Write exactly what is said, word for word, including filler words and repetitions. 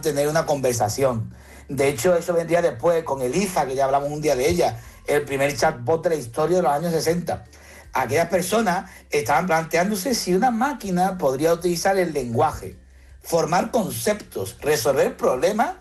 mantener una conversación. De hecho, eso vendría después con Eliza, que ya hablamos un día de ella, el primer chatbot de la historia de los años sesenta. Aquellas personas estaban planteándose si una máquina podría utilizar el lenguaje, formar conceptos, resolver problemas